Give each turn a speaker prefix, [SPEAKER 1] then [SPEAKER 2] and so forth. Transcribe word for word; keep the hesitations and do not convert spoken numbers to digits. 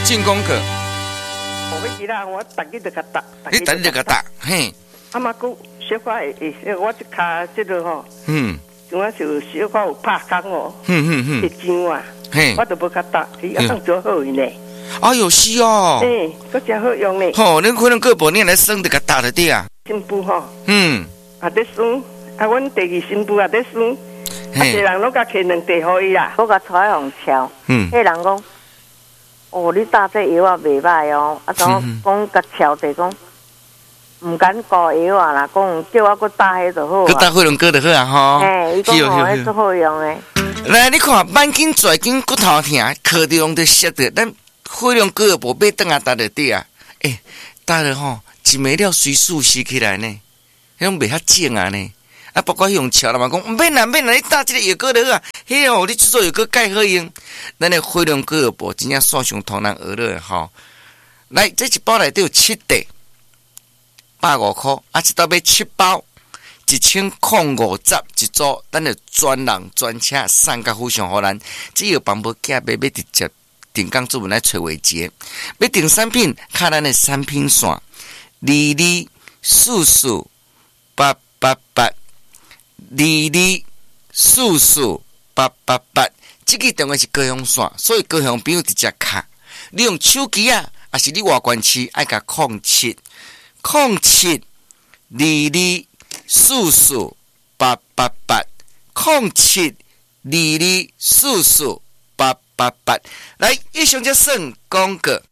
[SPEAKER 1] 进功课。
[SPEAKER 2] 我会记得我逐日就甲答，
[SPEAKER 1] 你等你就甲答，嘿。
[SPEAKER 2] 啊嘛，佫小可会会，我一骹即落吼，
[SPEAKER 1] 嗯，
[SPEAKER 2] 像我就小可有拍工哦，
[SPEAKER 1] 嗯嗯嗯，
[SPEAKER 2] 一张啊，
[SPEAKER 1] 嘿，
[SPEAKER 2] 我都无甲答，伊啊当做好用呢。
[SPEAKER 1] 哎呦是哦，
[SPEAKER 2] 诶，佫真好用呢。
[SPEAKER 1] 吼，恁可能过半年来生就甲答了对啊。
[SPEAKER 2] 新妇吼，
[SPEAKER 1] 嗯，
[SPEAKER 2] 啊在算，啊阮第二新妇也在算，啊一个人拢甲摕两地互伊啦。
[SPEAKER 3] 我甲出来互敲，
[SPEAKER 1] 嗯，
[SPEAKER 3] 迄人讲，哦，你打这药啊袂歹哦，啊讲讲甲敲者讲，毋敢搞药啊啦，讲叫我佫打迄就好啊。
[SPEAKER 1] 佮打火龙哥就好啊吼。
[SPEAKER 3] 嘿，伊讲哦，迄最好用诶。
[SPEAKER 1] 来，你看，慢筋、拽筋、骨头疼，靠着用着摔着，咱火龙哥无买顿啊，打着底啊，诶，打了吼，一枚了随速吸起来呢，迄种袂遐正啊呢。啊，包括用桥了嘛，讲唔免啦，免啦，你打这个药膏就好啊。迄哦，你制作药膏介好用，咱的火龙哥无真正线上通人学了吼。来，这一包内底有七袋，百五块，啊，一袋买七包。一千空五十一组，咱就专人专车送到府上，互咱只要帮无寄买，要直接定岗主文来找维杰。要订产品，看咱的产品线，二二四四八八八，二二四四八八八。这个电话是高雄线，所以高雄朋友直接卡。你用手机啊，还是你外关区爱甲空七空七二二。四四八八八空七二二四四八八八，来，以上就算广告。